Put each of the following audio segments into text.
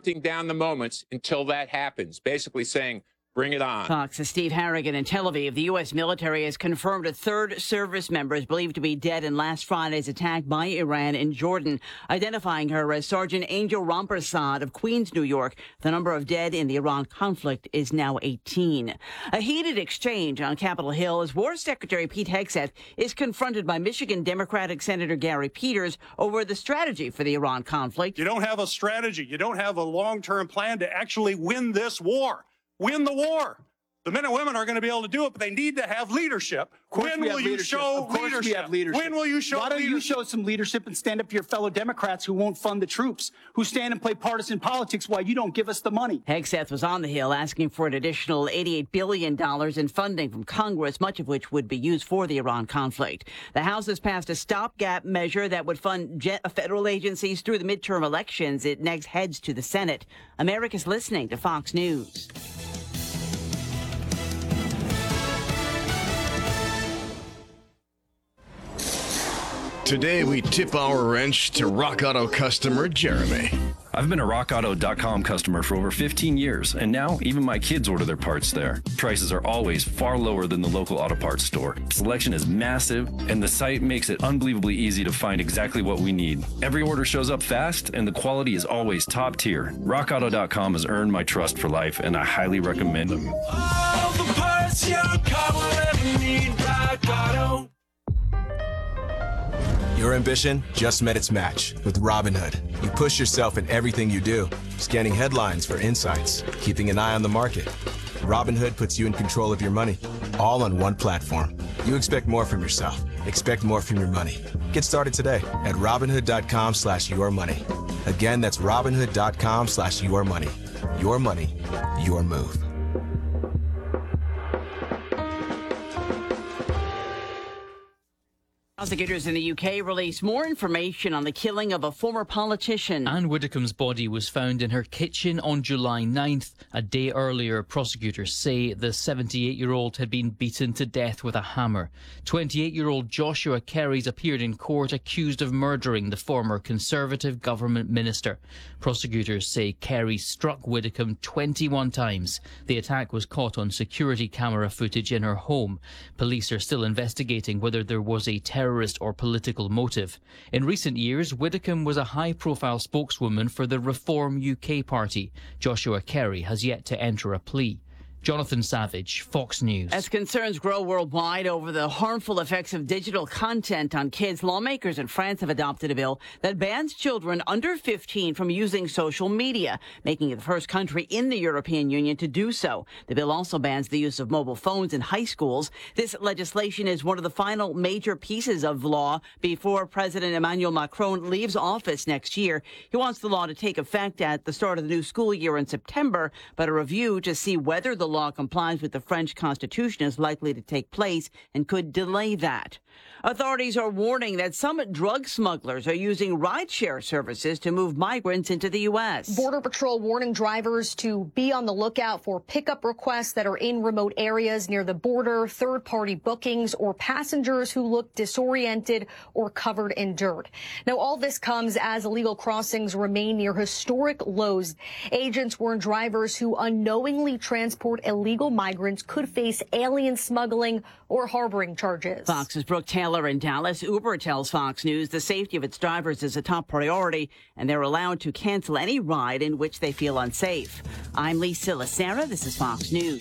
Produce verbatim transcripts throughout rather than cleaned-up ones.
counting down the moments until that happens, basically saying, bring it on. Fox's Steve Harrigan in Tel Aviv. The U S military has confirmed a third service member is believed to be dead in last Friday's attack by Iran in Jordan, identifying her as Sergeant Angel Rampersad of Queens, New York. The number of dead in the Iran conflict is now eighteen. A heated exchange on Capitol Hill as War Secretary Pete Hegseth is confronted by Michigan Democratic Senator Gary Peters over the strategy for the Iran conflict. You don't have a strategy. You don't have a long-term plan to actually win this war. Win the war. The men and women are going to be able to do it, but they need to have leadership. When will you show leadership? When will you show leadership? Why don't you show some leadership and stand up to your fellow Democrats who won't fund the troops, who stand and play partisan politics while you don't give us the money? Hegseth was on the Hill asking for an additional eighty-eight billion dollars in funding from Congress, much of which would be used for the Iran conflict. The House has passed a stopgap measure that would fund jet federal agencies through the midterm elections. It next heads to the Senate. America's listening to Fox News. Today, we tip our wrench to Rock Auto customer Jeremy. I've been a rock auto dot com customer for over fifteen years, and now even my kids order their parts there. Prices are always far lower than the local auto parts store. Selection is massive, and the site makes it unbelievably easy to find exactly what we need. Every order shows up fast, and the quality is always top tier. rock auto dot com has earned my trust for life, and I highly recommend them. All the parts your car will ever need, Rock Auto. Your ambition just met its match with Robinhood. You push yourself in everything you do, scanning headlines for insights, keeping an eye on the market. Robinhood puts you in control of your money, all on one platform. You expect more from yourself. Expect more from your money. Get started today at Robinhood dot com slash your money. Again, that's Robinhood dot com slash your money. Your money, your move. Prosecutors in the U K released more information on the killing of a former politician. Anne Widdecombe's body was found in her kitchen on July ninth. A day earlier, prosecutors say the seventy-eight-year-old had been beaten to death with a hammer. twenty-eight-year-old Joshua Kerry's appeared in court accused of murdering the former Conservative government minister. Prosecutors say Kerry struck Widdecombe twenty-one times. The attack was caught on security camera footage in her home. Police are still investigating whether there was a terrorist terrorist or political motive. In recent years, Widdecombe was a high-profile spokeswoman for the Reform U K party. Joshua Kerry has yet to enter a plea. Jonathan Savage, Fox News. As concerns grow worldwide over the harmful effects of digital content on kids, lawmakers in France have adopted a bill that bans children under fifteen from using social media, making it the first country in the European Union to do so. The bill also bans the use of mobile phones in high schools. This legislation is one of the final major pieces of law before President Emmanuel Macron leaves office next year. He wants the law to take effect at the start of the new school year in September, but a review to see whether the law complies with the French Constitution is likely to take place and could delay that. Authorities are warning that some drug smugglers are using rideshare services to move migrants into the U S. Border Patrol warning drivers to be on the lookout for pickup requests that are in remote areas near the border, third-party bookings, or passengers who look disoriented or covered in dirt. Now, all this comes as illegal crossings remain near historic lows. Agents warn drivers who unknowingly transport illegal migrants could face alien smuggling or harboring charges. Fox's Brooke Taylor in Dallas. Uber tells Fox News the safety of its drivers is a top priority, and they're allowed to cancel any ride in which they feel unsafe. I'm Lisa Lacera. This is Fox News.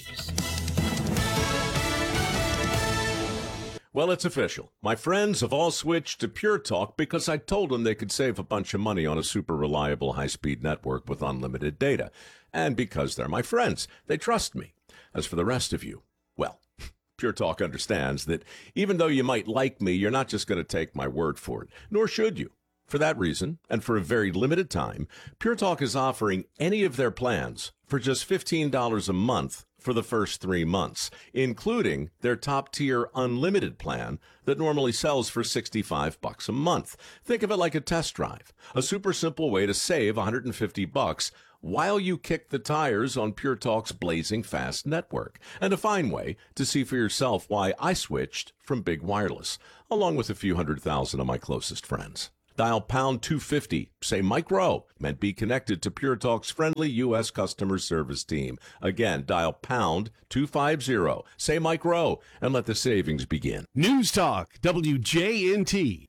Well, it's official. My friends have all switched to Pure Talk because I told them they could save a bunch of money on a super reliable high-speed network with unlimited data. And because they're my friends, they trust me. As for the rest of you, well, Pure Talk understands that even though you might like me, you're not just going to take my word for it, nor should you. For that reason, and for a very limited time, Pure Talk is offering any of their plans for just fifteen dollars a month for the first three months, including their top-tier unlimited plan that normally sells for sixty-five bucks a month. Think of it like a test drive, a super simple way to save one hundred fifty bucks while you kick the tires on Pure Talk's blazing fast network, and a fine way to see for yourself why I switched from Big Wireless, along with a few hundred thousand of my closest friends. Dial pound two fifty. Say Mike Rowe, and be connected to Pure Talk's friendly U S customer service team. Again, dial pound two fifty. Say Mike Rowe, and let the savings begin. News Talk, W J N T.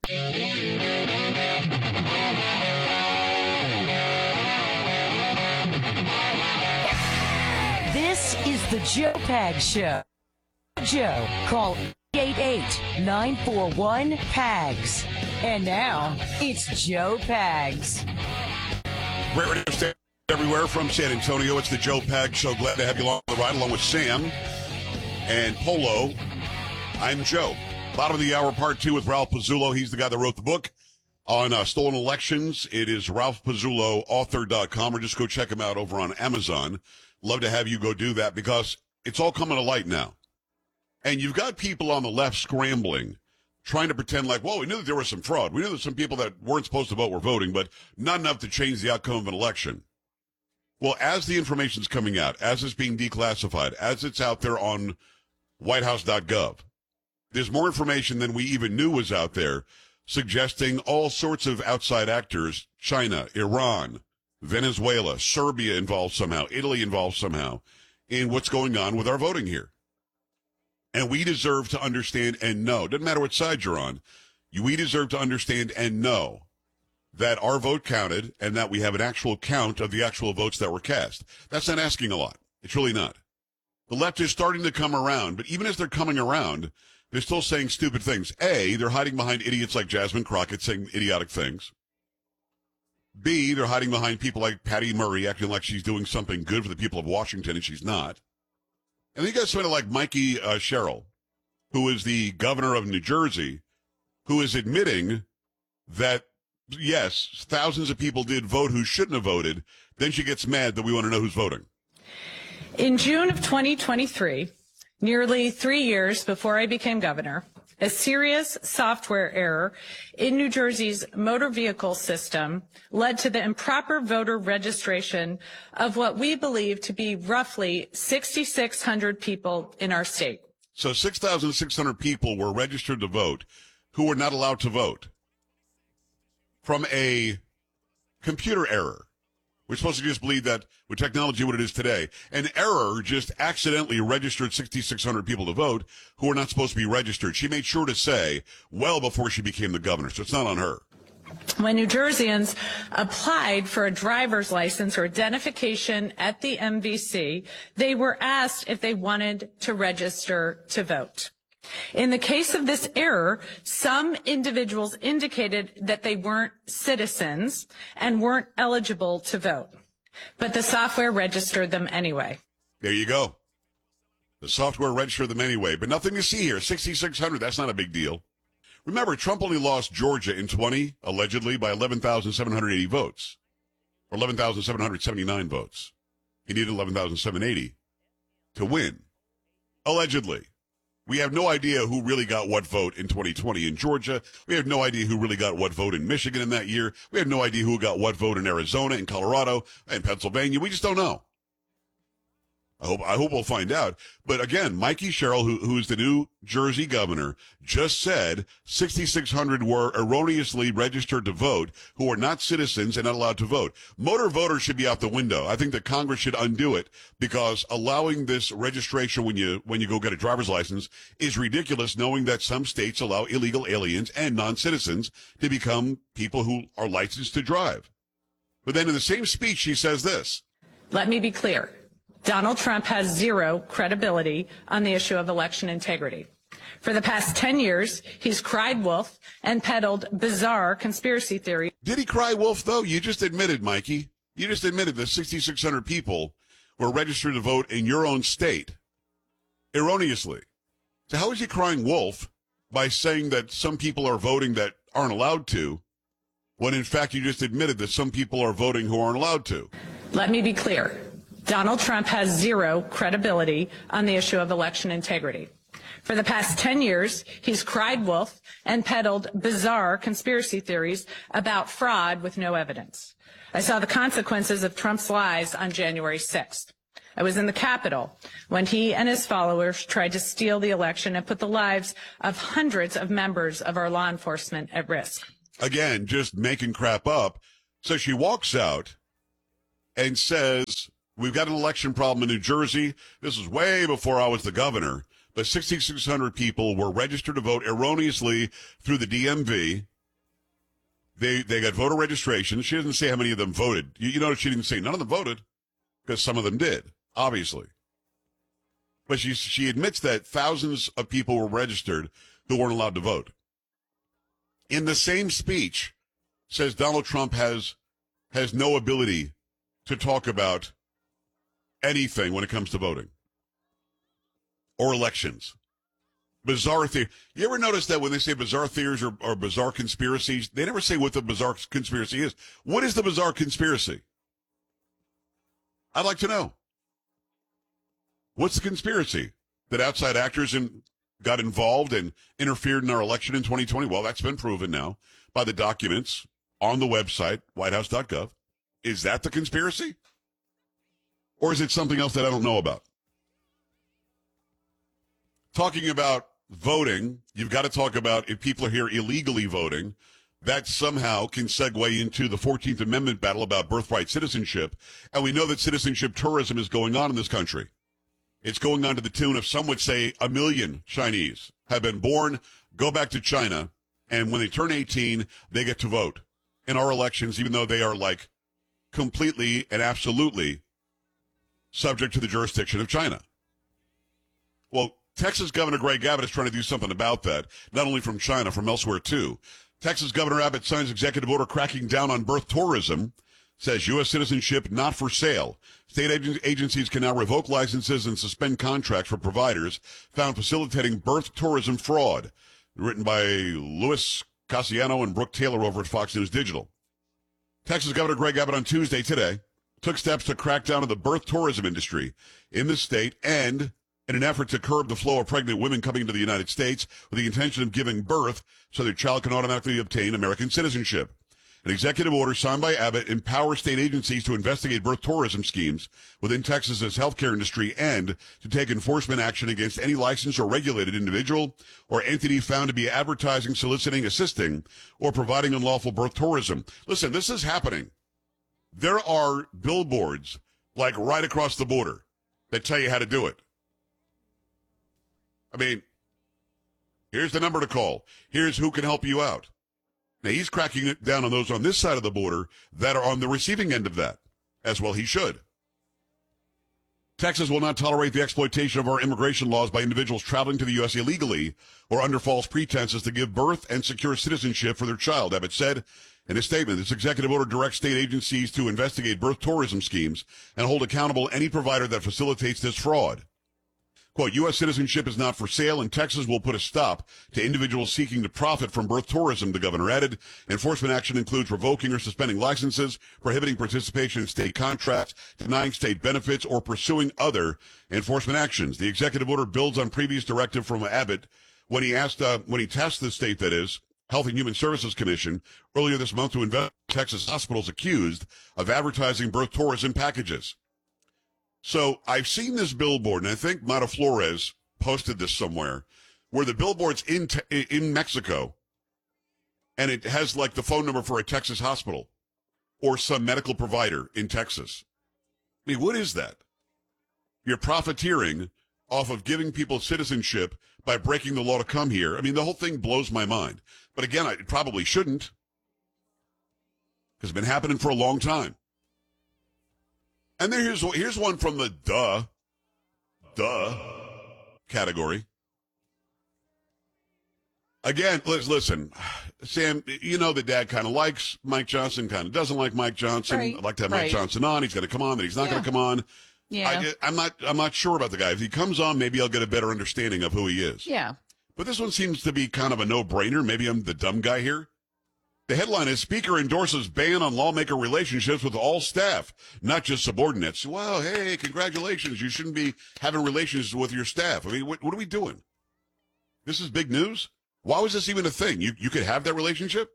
This is the Joe Pags Show. Joe, call eight eight eight, nine four one, P A G S. And now, it's Joe Pags. Great radio station everywhere from San Antonio. It's the Joe Pags Show. Glad to have you along the ride, along with Sam and Polo. I'm Joe. Bottom of the hour, part two with Ralph Pizzullo. He's the guy that wrote the book on uh, stolen elections. It is ralph pizzullo author dot com, or just go check him out over on Amazon. Love to have you go do that because it's all coming to light now. And you've got people on the left scrambling, trying to pretend like, well, we knew that there was some fraud. We knew that some people that weren't supposed to vote were voting, but not enough to change the outcome of an election. Well, as the information's coming out, as it's being declassified, as it's out there on white house dot gov, there's more information than we even knew was out there, suggesting all sorts of outside actors, China, Iran, Venezuela, Serbia involved somehow, Italy involved somehow, in what's going on with our voting here. And we deserve to understand and know, doesn't matter what side you're on, we deserve to understand and know that our vote counted and that we have an actual count of the actual votes that were cast. That's not asking a lot. It's really not. The left is starting to come around, but even as they're coming around, they're still saying stupid things. A, they're hiding behind idiots like Jasmine Crockett saying idiotic things. B, they're hiding behind people like Patty Murray acting like she's doing something good for the people of Washington, and she's not. And then you got somebody like Mikey uh, Sherrill, who is the governor of New Jersey, who is admitting that, yes, thousands of people did vote who shouldn't have voted. Then she gets mad that we want to know who's voting. In June of twenty twenty-three, nearly three years before I became governor, a serious software error in New Jersey's motor vehicle system led to the improper voter registration of what we believe to be roughly six thousand six hundred people in our state. So six thousand six hundred people were registered to vote who were not allowed to vote from a computer error. We're supposed to just believe that with technology what it is today, an error just accidentally registered six thousand six hundred people to vote who were not supposed to be registered. She made sure to say well before she became the governor, so it's not on her. When New Jerseyans applied for a driver's license or identification at the M V C, they were asked if they wanted to register to vote. In the case of this error, some individuals indicated that they weren't citizens and weren't eligible to vote, but the software registered them anyway. There you go. The software registered them anyway, but nothing to see here. six thousand six hundred, that's not a big deal. Remember, Trump only lost Georgia in twenty, allegedly, by eleven thousand seven hundred eighty votes, or eleven thousand seven hundred seventy-nine votes. He needed eleven thousand seven hundred eighty to win, allegedly. We have no idea who really got what vote in twenty twenty in Georgia. We have no idea who really got what vote in Michigan in that year. We have no idea who got what vote in Arizona, in Colorado, and Pennsylvania. We just don't know. I hope, I hope we'll find out. But again, Mikey Sherrill, who, who is the New Jersey governor, just said six thousand six hundred were erroneously registered to vote who are not citizens and not allowed to vote. Motor voters should be out the window. I think that Congress should undo it because allowing this registration when you, when you go get a driver's license is ridiculous, knowing that some states allow illegal aliens and non-citizens to become people who are licensed to drive. But then in the same speech, she says this. Let me be clear. Donald Trump has zero credibility on the issue of election integrity. For the past ten years, he's cried wolf and peddled bizarre conspiracy theories. Did he cry wolf, though? You just admitted, Mikey. You just admitted that six thousand six hundred people were registered to vote in your own state erroneously. So how is he crying wolf by saying that some people are voting that aren't allowed to, when in fact you just admitted that some people are voting who aren't allowed to? Let me be clear. Donald Trump has zero credibility on the issue of election integrity. For the past ten years, he's cried wolf and peddled bizarre conspiracy theories about fraud with no evidence. I saw the consequences of Trump's lies on January sixth. I was in the Capitol when he and his followers tried to steal the election and put the lives of hundreds of members of our law enforcement at risk. again, just making crap up. So she walks out and says, we've got an election problem in New Jersey. This is way before I was the governor. But sixty-six hundred people were registered to vote erroneously through the D M V. They they got voter registration. She didn't say how many of them voted. You, you notice she didn't say none of them voted, because some of them did, obviously. But she she admits that thousands of people were registered who weren't allowed to vote. In the same speech, says Donald Trump has has no ability to talk about anything when it comes to voting or elections. Bizarre theory. You ever notice that when they say bizarre theories or, or bizarre conspiracies, they never say what the bizarre conspiracy is. What is the bizarre conspiracy? I'd like to know. What's the conspiracy? That outside actors in, got involved and interfered in our election in twenty twenty? Well, that's been proven now by the documents on the website, white house dot gov. Is that the conspiracy? Or is it something else that I don't know about? Talking about voting, you've got to talk about if people are here illegally voting, that somehow can segue into the fourteenth Amendment battle about birthright citizenship. And we know that citizenship tourism is going on in this country. It's going on to the tune of, some would say, a million Chinese have been born, go back to China, and when they turn eighteen, they get to vote in our elections, even though they are like completely and absolutely subject to the jurisdiction of China. Well, Texas Governor Greg Abbott is trying to do something about that, not only from China, from elsewhere too. Texas Governor Abbott signs executive order cracking down on birth tourism, says U S citizenship not for sale. State ag- agencies can now revoke licenses and suspend contracts for providers found facilitating birth tourism fraud. Written by Louis Cassiano and Brooke Taylor over at Fox News Digital. Texas Governor Greg Abbott on Tuesday today took steps to crack down on the birth tourism industry in the state and in an effort to curb the flow of pregnant women coming into the United States with the intention of giving birth so their child can automatically obtain American citizenship. An executive order signed by Abbott empowers state agencies to investigate birth tourism schemes within Texas's healthcare industry and to take enforcement action against any licensed or regulated individual or entity found to be advertising, soliciting, assisting, or providing unlawful birth tourism. Listen, this is happening. There are billboards, like right across the border, that tell you how to do it. I mean, here's the number to call. Here's who can help you out. Now, he's cracking it down on those on this side of the border that are on the receiving end of that, as well he should. Texas will not tolerate the exploitation of our immigration laws by individuals traveling to the U S illegally or under false pretenses to give birth and secure citizenship for their child, Abbott said in a statement. This executive order directs state agencies to investigate birth tourism schemes and hold accountable any provider that facilitates this fraud. Quote, U S citizenship is not for sale, and Texas will put a stop to individuals seeking to profit from birth tourism, the governor added. Enforcement action includes revoking or suspending licenses, prohibiting participation in state contracts, denying state benefits, or pursuing other enforcement actions. The executive order builds on previous directive from Abbott when he asked, uh, when he tasked the state, that is, Health and Human Services Commission, earlier this month to investigate Texas hospitals accused of advertising birth tourism packages. So I've seen this billboard, and I think Mata Flores posted this somewhere, where the billboard's in te- in Mexico, and it has like the phone number for a Texas hospital or some medical provider in Texas. I mean, what is that? You're profiteering off of giving people citizenship by breaking the law to come here. I mean, the whole thing blows my mind. But again, I, it probably shouldn't, because it's been happening for a long time. And then here's, here's one from the duh, duh category. Again, let's listen. Sam, you know that Dad kind of likes Mike Johnson, kind of doesn't like Mike Johnson. Right, I'd like to have right. Mike Johnson on. He's going to come on, then he's not Yeah. going to come on. Yeah. I, I'm not. I'm not sure about the guy. If he comes on, maybe I'll get a better understanding of who he is. Yeah. But this one seems to be kind of a no-brainer. Maybe I'm the dumb guy here. The headline is, Speaker endorses ban on lawmaker relationships with all staff, not just subordinates. Well, hey, congratulations. You shouldn't be having relations with your staff. I mean, what, what are we doing? This is big news? Why was this even a thing? You, you could have that relationship?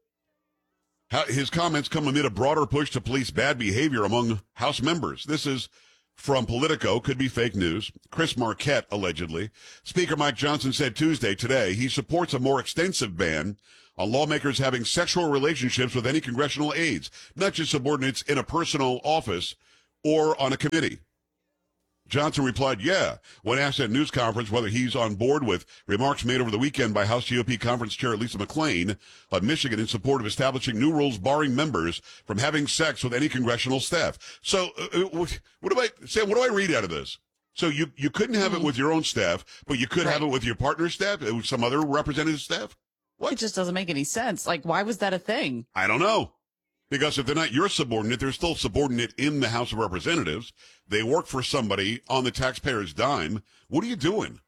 How, his comments come amid a broader push to police bad behavior among House members. This is from Politico could be fake news. Chris Marquette, allegedly. Speaker Mike Johnson said Tuesday, today, he supports a more extensive ban on lawmakers having sexual relationships with any congressional aides, not just subordinates in a personal office or on a committee. Johnson replied, yeah, when asked at a news conference whether he's on board with remarks made over the weekend by House G O P Conference Chair Lisa McClain of Michigan in support of establishing new rules barring members from having sex with any congressional staff. So uh, what do I, Sam, what do I read out of this? So you, you couldn't have Mm-hmm. it with your own staff, but you could Right. have it with your partner's staff, uh, with some other representative staff? It just doesn't make any sense. Like, why was that a thing? I don't know. Because if they're not your subordinate, they're still subordinate in the House of Representatives. They work for somebody on the taxpayer's dime. What are you doing?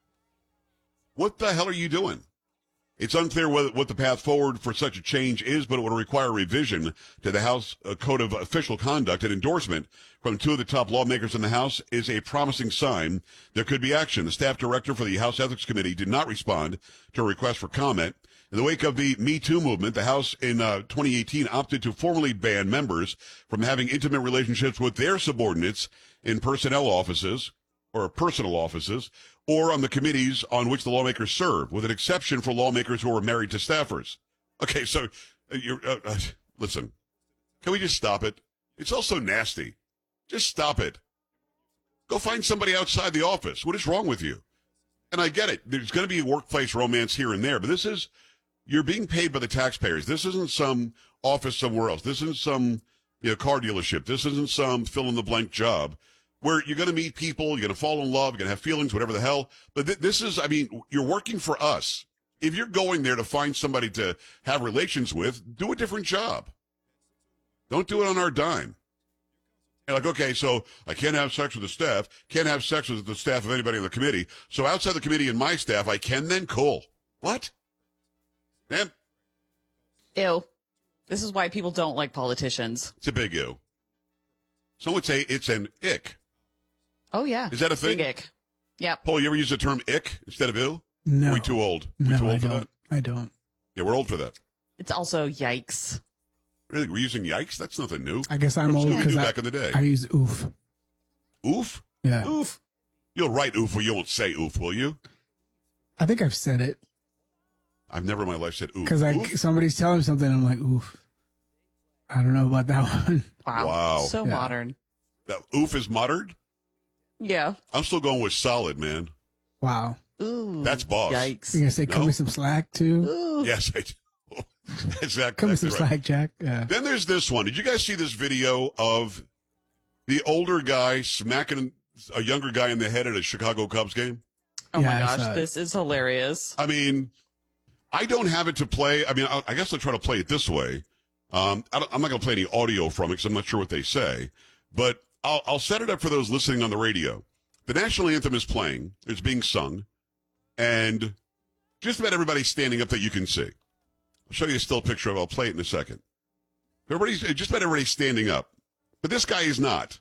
What the hell are you doing? It's unclear what, what the path forward for such a change is, but it would require revision to the House uh, Code of Official Conduct. An endorsement from two of the top lawmakers in the House is a promising sign. There could be action. The staff director for the House Ethics Committee did not respond to a request for comment. In the wake of the Me Too movement, the House in uh, twenty eighteen opted to formally ban members from having intimate relationships with their subordinates in personnel offices or personal offices or on the committees on which the lawmakers serve, with an exception for lawmakers who are married to staffers. Okay, so uh, you're, uh, uh, listen, can we just stop it? It's all so nasty. Just stop it. Go find somebody outside the office. What is wrong with you? And I get it. There's going to be workplace romance here and there, but this is, you're being paid by the taxpayers. This isn't some office somewhere else. This isn't some, you know, car dealership. This isn't some fill-in-the-blank job where you're going to meet people, you're going to fall in love, you're going to have feelings, whatever the hell. But th- this is, I mean, you're working for us. If you're going there to find somebody to have relations with, do a different job. Don't do it on our dime. You're like, okay, so I can't have sex with the staff, can't have sex with the staff of anybody on the committee. So outside the committee and my staff, I can then? Cool. What? Man, Ew. This is why people don't like politicians. it's a big ew. Some would say it's an ick. Oh, yeah. Is that a thing? Big ick. Yep. Paul, you ever use the term ick instead of ill? No. Are we too old? Are we No, too I old for don't. that? I don't. Yeah, we're old for that. It's also yikes. Really? We're using yikes? That's nothing new. I guess I'm What old did we because do I, back in the day? I use oof. Oof? Yeah. Oof. You'll write oof, or you won't say oof, will you? I think I've said it I've never in my life said oof. because I Oof? somebody's telling me something. I'm like, oof. I don't know about that one. Wow. Wow. So Yeah. modern. That oof is modern? Yeah. I'm still going with solid, man. Wow. Ooh. That's boss. Yikes. You gonna say, cut No? me some slack too? Ooh. Yes, I do. Exactly. Cut me some right. slack, Jack. Yeah. Then there's this one. Did you guys see this video of the older guy smacking a younger guy in the head at a Chicago Cubs game? Oh Yeah, my I gosh, saw it. this is hilarious. I mean, I don't have it to play. I mean, I, I guess I'll try to play it this way. Um, I don't, I'm not going to play any audio from it because I'm not sure what they say, but I'll, I'll set it up for those listening on the radio. The national anthem is playing. It's being sung. And just about everybody's standing up that you can see. I'll show you a still picture of it. I'll play it in a second. Everybody's, just about everybody's standing up. But this guy is not.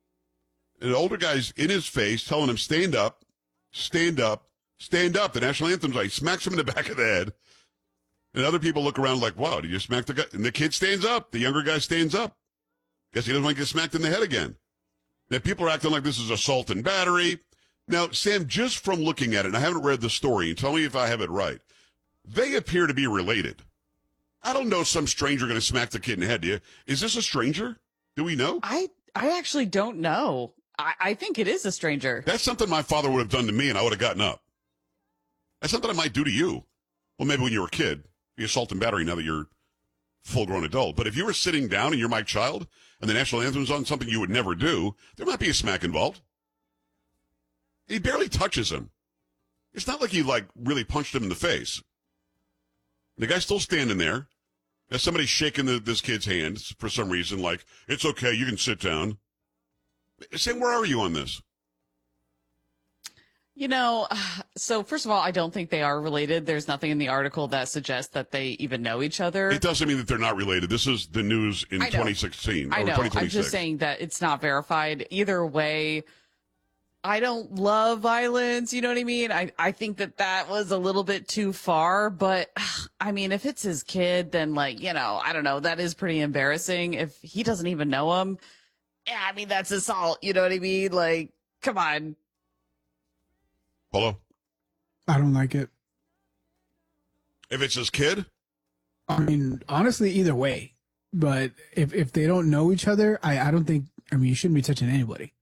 And the older guy's in his face telling him, stand up, stand up, stand up. The national anthem's like, he smacks him in the back of the head. And other people look around like, wow, did you smack the guy? And the kid stands up. The younger guy stands up. Guess he doesn't want to get smacked in the head again. Now, people are acting like this is assault and battery. Now, Sam, just from looking at it, and I haven't read the story, and tell me if I have it right, they appear to be related. I don't know some stranger going to smack the kid in the head, do you? Is this a stranger? Do we know? I I actually don't know. I, I think it is a stranger. That's something my father would have done to me, and I would have gotten up. That's something I might do to you. Well, maybe when you were a kid. Be assault and battery now that you're a full-grown adult. But if you were sitting down and you're my child, and the national anthem's on, something you would never do, there might be a smack involved. He barely touches him. It's not like he, like, really punched him in the face. The guy's still standing there. There's somebody shaking the, this kid's hands for some reason, like, it's okay, you can sit down. Sam, where are you on this? You know, so first of all, I don't think they are related. There's nothing in the article that suggests that they even know each other. It doesn't mean that they're not related. This is the news in I know. twenty sixteen. I or know. twenty I'm twenty-six. just saying that it's not verified. Either way, I don't love violence. You know what I mean? I, I think that that was a little bit too far. But, I mean, if it's his kid, then, like, you know, I don't know. That is pretty embarrassing. If he doesn't even know him, yeah, I mean, that's assault. You know what I mean? Like, come on. Polo? I don't like it. If it's his kid? I mean, honestly, either way. But if, if they don't know each other, I, I don't think, I mean, you shouldn't be touching anybody.